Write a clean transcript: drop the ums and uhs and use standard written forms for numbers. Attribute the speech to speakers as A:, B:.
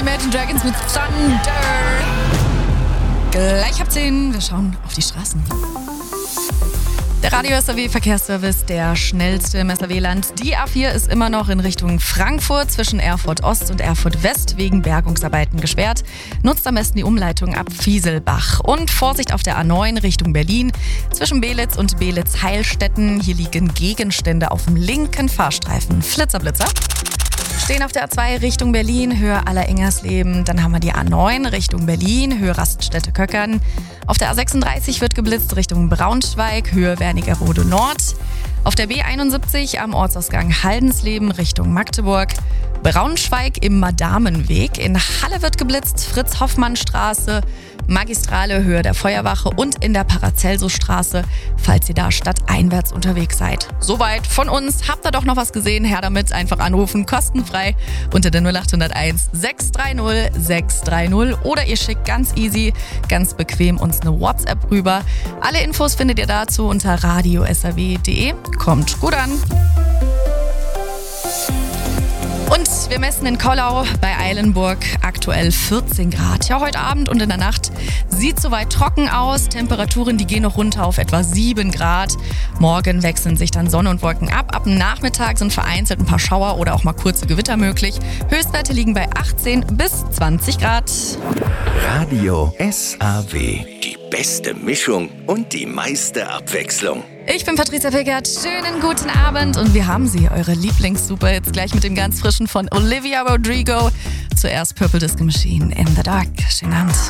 A: Imagine Dragons mit Thunder. Gleich ab 10. Wir schauen auf die Straßen. Der Radio-SAW-Verkehrsservice, der schnellste im SAW-Land. Die A4 ist immer noch in Richtung Frankfurt zwischen Erfurt Ost und Erfurt West wegen Bergungsarbeiten gesperrt. Nutzt am besten die Umleitung ab Fieselbach. Und Vorsicht auf der A9 Richtung Berlin zwischen Belitz und Belitz-Heilstätten. Hier liegen Gegenstände auf dem linken Fahrstreifen. Flitzer-Blitzer. Stehen auf der A2 Richtung Berlin, Höhe Allerengersleben. Dann haben wir die A9 Richtung Berlin, Höhe Raststätte-Köckern. Auf der A36 wird geblitzt Richtung Braunschweig, Höhe Wernigerode Nord. Auf der B71 am Ortsausgang Haldensleben Richtung Magdeburg. Braunschweig im Madamenweg. In Halle wird geblitzt, Fritz-Hoffmann-Straße, Magistrale Höhe der Feuerwache und in der Paracelsus-Straße, falls ihr da stadteinwärts unterwegs seid. Soweit von uns. Habt ihr doch noch was gesehen? Her damit, einfach anrufen, kostenfrei unter der 0801 630 630 oder ihr schickt ganz easy, ganz bequem uns eine WhatsApp rüber. Alle Infos findet ihr dazu unter radio.saw.de. Kommt gut an! Und wir messen in Kollau bei Eilenburg aktuell 14 Grad. Ja, heute Abend und in der Nacht sieht soweit trocken aus. Temperaturen, die gehen noch runter auf etwa 7 Grad. Morgen wechseln sich dann Sonne und Wolken ab. Ab dem Nachmittag sind vereinzelt ein paar Schauer oder auch mal kurze Gewitter möglich. Höchstwerte liegen bei 18 bis 20 Grad.
B: Radio SAW. Die beste Mischung und die meiste Abwechslung.
A: Ich bin Patricia Pickert. Schönen guten Abend und wir haben sie, eure Lieblings-Superhits, gleich mit dem ganz frischen von Olivia Rodrigo. Zuerst Purple Disco Machine in the Dark. Schönen Abend.